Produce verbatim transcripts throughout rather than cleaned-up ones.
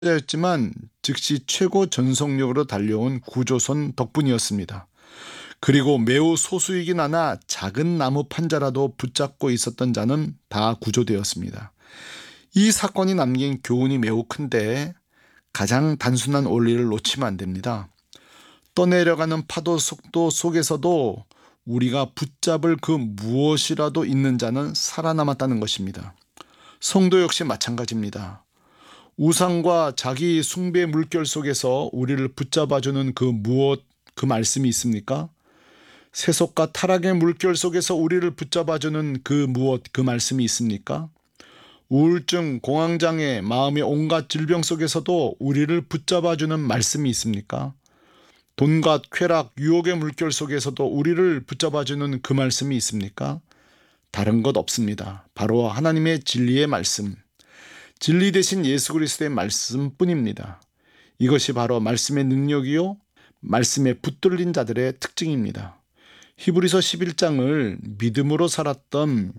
였지만 즉시 최고 전속력으로 달려온 구조선 덕분이었습니다. 그리고 매우 소수이긴 하나 작은 나무 판자라도 붙잡고 있었던 자는 다 구조되었습니다. 이 사건이 남긴 교훈이 매우 큰데 가장 단순한 원리를 놓치면 안 됩니다. 떠내려가는 파도 속도 속에서도 우리가 붙잡을 그 무엇이라도 있는 자는 살아남았다는 것입니다. 성도 역시 마찬가지입니다. 우상과 자기 숭배 물결 속에서 우리를 붙잡아주는 그 무엇, 그 말씀이 있습니까? 세속과 타락의 물결 속에서 우리를 붙잡아주는 그 무엇, 그 말씀이 있습니까? 우울증, 공황장애, 마음의 온갖 질병 속에서도 우리를 붙잡아주는 말씀이 있습니까? 돈과 쾌락, 유혹의 물결 속에서도 우리를 붙잡아주는 그 말씀이 있습니까? 다른 것 없습니다. 바로 하나님의 진리의 말씀, 진리 대신 예수 그리스도의 말씀뿐입니다. 이것이 바로 말씀의 능력이요, 말씀에 붙들린 자들의 특징입니다. 히브리서 십일 장을 믿음으로 살았던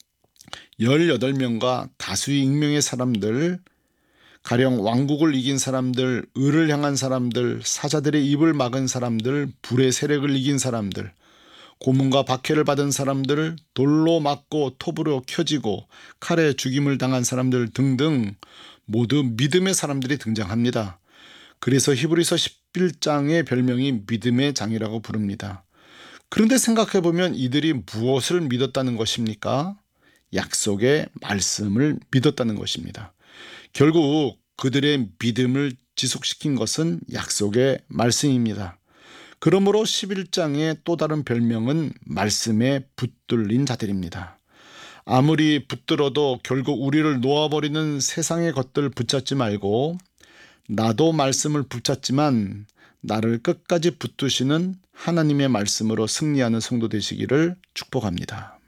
열여덟 명과 다수의 익명의 사람들, 가령 왕국을 이긴 사람들, 의를 향한 사람들, 사자들의 입을 막은 사람들, 불의 세력을 이긴 사람들, 고문과 박해를 받은 사람들, 돌로 맞고 톱으로 켜지고 칼에 죽임을 당한 사람들 등등 모두 믿음의 사람들이 등장합니다. 그래서 히브리서 십일 장의 별명이 믿음의 장이라고 부릅니다. 그런데 생각해보면 이들이 무엇을 믿었다는 것입니까? 약속의 말씀을 믿었다는 것입니다. 결국 그들의 믿음을 지속시킨 것은 약속의 말씀입니다. 그러므로 십일 장의 또 다른 별명은 말씀에 붙들린 자들입니다. 아무리 붙들어도 결국 우리를 놓아버리는 세상의 것들 붙잡지 말고 나도 말씀을 붙잡지만 나를 끝까지 붙드시는 하나님의 말씀으로 승리하는 성도 되시기를 축복합니다.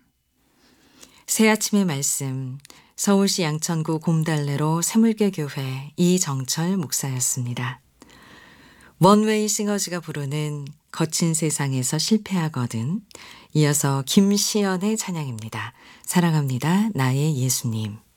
새아침의 말씀, 서울시 양천구 곰달래로 새물개 교회 이정철 목사였습니다. 원웨이 싱어즈가 부르는 거친 세상에서 실패하거든, 이어서 김시연의 찬양입니다. 사랑합니다, 나의 예수님.